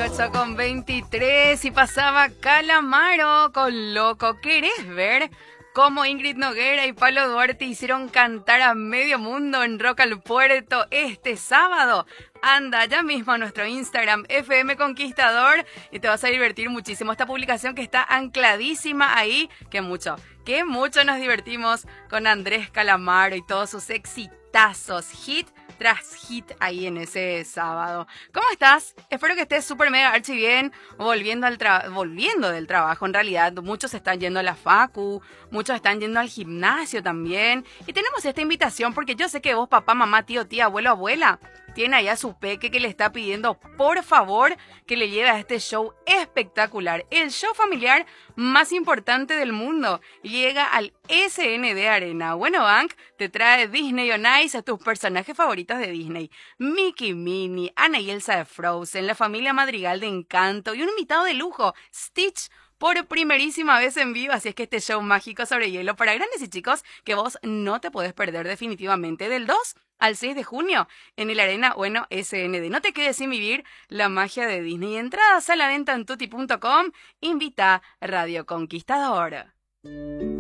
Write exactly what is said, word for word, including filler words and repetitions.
dieciocho con veintitrés y pasaba Calamaro con Loco. ¿Querés ver cómo Ingrid Noguera y Pablo Duarte hicieron cantar a medio mundo en Rock al Puerto este sábado? Anda ya mismo a nuestro Instagram, F M Conquistador, y te vas a divertir muchísimo. Esta publicación que está ancladísima ahí, que mucho, que mucho nos divertimos con Andrés Calamaro y todos sus exitazos, hit tras hit ahí en ese sábado. ¿Cómo estás? Espero que estés súper mega archi bien, volviendo, al tra- volviendo del trabajo. En realidad, muchos están yendo a la facu, muchos están yendo al gimnasio también. Y tenemos esta invitación porque yo sé que vos, papá, mamá, tío, tía, abuelo, abuela, tiene ahí a su peque que le está pidiendo, por favor, que le lleve a este show espectacular. El show familiar más importante del mundo. Llega al S N D Arena. Bueno, Bank te trae Disney on Ice a tus personajes favoritos de Disney. Mickey, Minnie, Anna y Elsa de Frozen, la familia Madrigal de Encanto y un invitado de lujo, Stitch, por primerísima vez en vivo. Así es que este show mágico sobre hielo para grandes y chicos que vos no te podés perder definitivamente, del dos al seis de junio en el Arena Bueno S N D. No te quedes sin vivir la magia de Disney. Entradas a la venta en tutti punto com. Invita Radio Conquistador.